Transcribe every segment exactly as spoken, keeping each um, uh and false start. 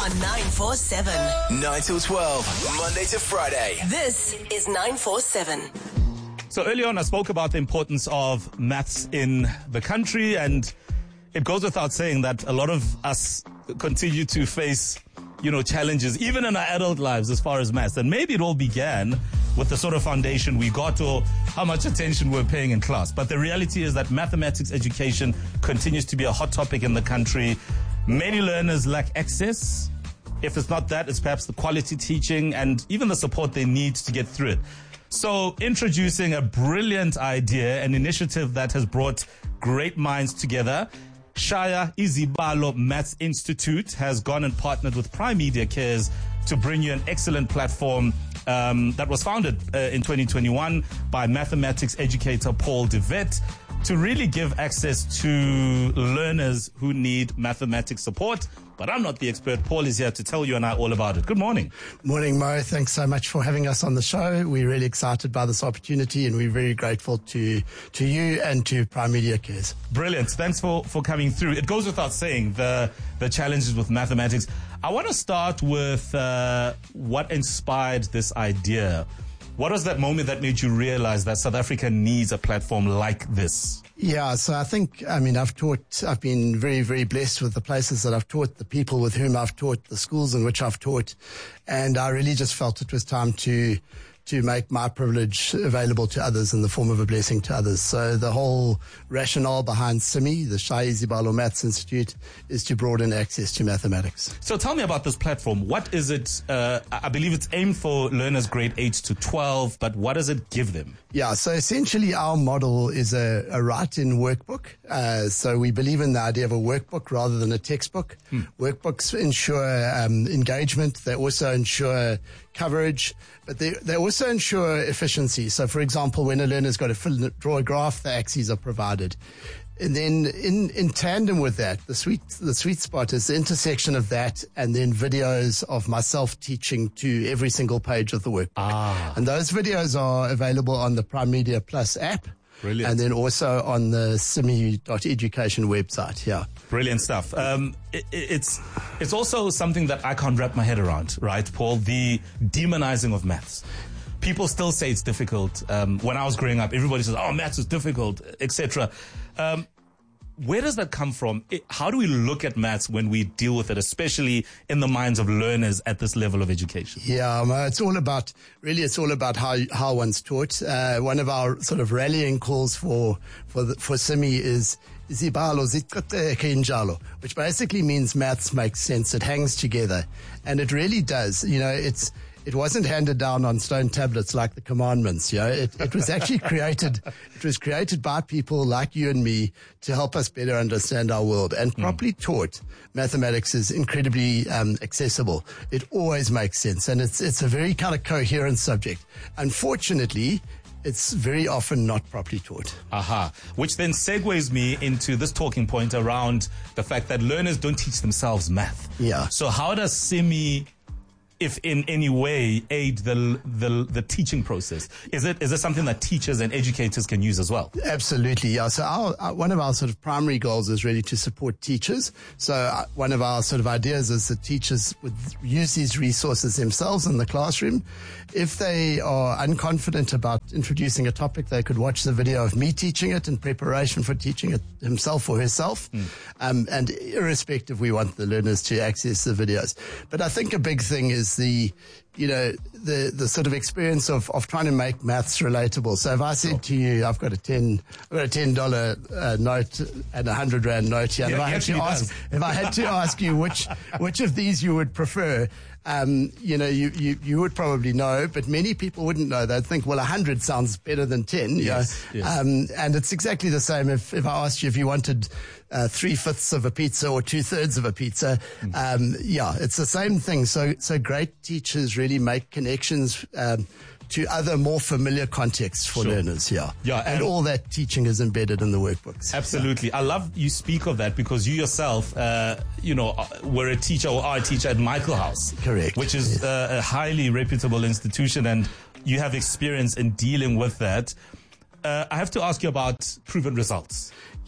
on nine four seven. nine till twelve, Monday to Friday. This is nine four seven. So earlier on, I spoke about the importance of maths in the country, and it goes without saying that a lot of us continue to face, you know, challenges, even in our adult lives as far as maths. And maybe it all began with the sort of foundation we got or how much attention we're paying in class. But the reality is that mathematics education continues to be a hot topic in the country. Many learners lack access. If it's not that, it's perhaps the quality teaching and even the support they need to get through it. So introducing a brilliant idea, an initiative that has brought great minds together, Shaya Izibalo Maths Institute has gone and partnered with Prime Media Cares to bring you an excellent platform um, that was founded uh, in twenty twenty-one by mathematics educator Paul de Wet to really give access to learners who need mathematics support. But I'm not the expert. Paul is here to tell you and I all about it. Good morning. Morning, Mo. Thanks so much for having us on the show. We're really excited by this opportunity and we're very grateful to to you and to Prime Media Cares. Brilliant. Thanks for, for coming through. It goes without saying the, the challenges with mathematics. I want to start with uh, what inspired this idea. What was that moment that made you realize that South Africa needs a platform like this? Yeah, so I think, I mean, I've taught, I've been very, very blessed with the places that I've taught, the people with whom I've taught, the schools in which I've taught, and I really just felt it was time to to make my privilege available to others in the form of a blessing to others. So the whole rationale behind S I M I, the Shaya Izibalo Maths Institute, is to broaden access to mathematics. So tell me about this platform. What is it? Uh, I believe it's aimed for learners grade eight to twelve, but what does it give them? Yeah, so essentially our model is a, a write-in workbook. Uh, so we believe in the idea of a workbook rather than a textbook. Hmm. Workbooks ensure um, engagement. They also ensure coverage, but they, they also ensure efficiency. So, for example, when a learner's got to fill, draw a graph, the axes are provided. And then in, in tandem with that, the sweet, the sweet spot is the intersection of that and then videos of myself teaching to every single page of the workbook. Ah. And those videos are available on the Prime Media Plus app. Brilliant. And then also on the S I M I dot education website. Yeah. Brilliant stuff. Um, it, it's, it's also something that I can't wrap my head around, right, Paul? The demonizing of maths. People still say it's difficult. Um, when I was growing up, everybody says, oh, maths is difficult, et cetera. Um, where does that come from? It, how do we look at maths when we deal with it, especially in the minds of learners at this level of education? Yeah, um, it's all about, really, it's all about how how one's taught. Uh, one of our sort of rallying calls for for the, for S I M I is Izibalo ziqaqeke injalo, which basically means maths makes sense. It hangs together, and it really does. You know, it's. It wasn't handed down on stone tablets like the commandments. You know, it, it was actually created. It was created by people like you and me to help us better understand our world. And properly mm. taught, mathematics is incredibly um, accessible. It always makes sense, and it's it's a very kind of coherent subject. Unfortunately, it's very often not properly taught. Aha. Which then segues me into this talking point around the fact that learners don't teach themselves math. Yeah. So how does S I M I, if in any way, aid the, the the teaching process? Is it is it something that teachers and educators can use as well? Absolutely, yeah. So our, our, one of our sort of primary goals is really to support teachers. So uh, one of our sort of ideas is that teachers would use these resources themselves in the classroom. If they are unconfident about introducing a topic, they could watch the video of me teaching it in preparation for teaching it himself or herself. Mm. Um, and irrespective, we want the learners to access the videos. But I think a big thing is the, you know, the, the sort of experience of, of trying to make maths relatable. So if I said sure. to you, I've got a ten, I've got a ten dollar uh, note and a hundred rand note here. Yeah, if I had to ask, if I had to ask you which, which of these you would prefer, um, you know, you, you, you would probably know, but many people wouldn't know. They'd think, well, a hundred sounds better than ten. Yes, you know? yes. Um, and it's exactly the same if, if I asked you if you wanted uh, three-fifths of a pizza or two-thirds of a pizza. Mm. Um, yeah, it's the same thing. So, so great teachers really make connections um, to other more familiar contexts for sure. learners. Yeah, yeah, and, and all that teaching is embedded in the workbooks. Absolutely, yeah. I love you speak of that because you yourself, uh, you know, were a teacher or are a teacher at Michael House, correct, which is yes. uh, a highly reputable institution, and you have experience in dealing with that. Uh, I have to ask you about proven results.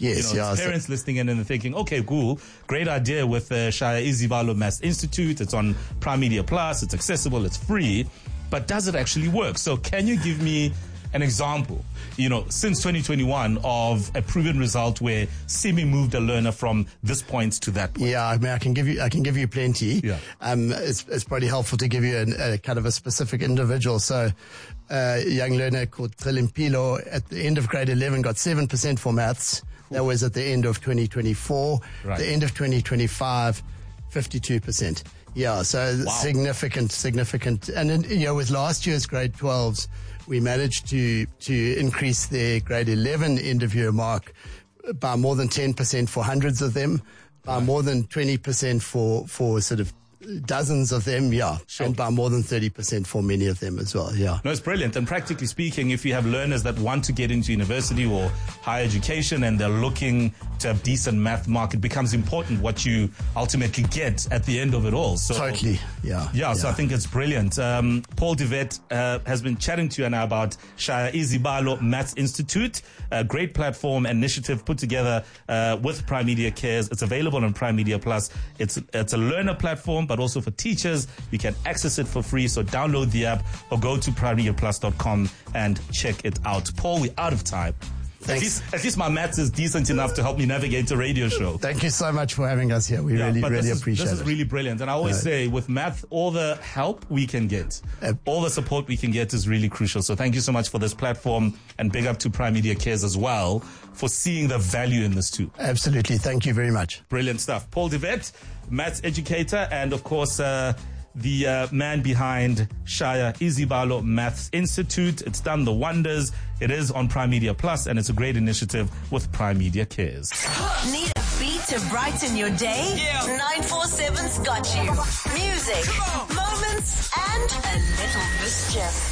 Yes, you know, yeah. it's parents So, listening in and they're thinking, okay, cool, great idea with the Shaya Izibalo Maths Institute. It's on Prime Media Plus. It's accessible. It's free. But does it actually work? So can you give me an example, you know, since twenty twenty-one of a proven result where Simi moved a learner from this point to that point? yeah, I mean, I can give you, I can give you plenty. Yeah. Um, it's, it's probably helpful to give you an, a kind of a specific individual. So, uh, a young learner called Trilimpilo at the end of grade eleven got seven percent for maths. That was at the end of twenty twenty-four. Right. The end of twenty twenty-five, fifty-two percent. Yeah, so Wow. significant, significant. And then, you know, with last year's grade twelves, we managed to, to increase their grade eleven end of year mark by more than ten percent for hundreds of them, by more than twenty percent for, for sort of dozens of them, yeah, Sure. and by more than thirty percent for many of them as well, yeah. No, it's brilliant. And practically speaking, if you have learners that want to get into university or higher education and they're looking to have decent math mark, it becomes important what you ultimately get at the end of it all. So Totally, yeah. Yeah, so I think it's brilliant. Um, Paul DeVet uh, has been chatting to you now about Shaya Izibalo Maths Institute, a great platform initiative put together uh, with Prime Media Cares. It's available on Prime Media Plus. It's it's a learner platform, but also for teachers. You can access it for free. So download the app or go to prime media plus dot com and check it out. Paul, we're out of time. At Thanks. least, at least my maths is decent enough to help me navigate a radio show. Thank you so much for having us here. We Yeah, really, but really this is, appreciate this it. is really brilliant. And I always Right. say with math, all the help we can get, Uh, all the support we can get is really crucial. So thank you so much for this platform, and big up to Prime Media Cares as well for seeing the value in this too. Absolutely. Thank you very much. Brilliant stuff. Paul DeVet, maths educator, and of course, uh, the uh, man behind Shaya Izibalo Maths Institute. It's done the wonders. It is on Prime Media Plus, and it's a great initiative with Prime Media Cares. Need a beat to brighten your day? Yeah. nine four seven's got you. Music, moments, and a little mischief.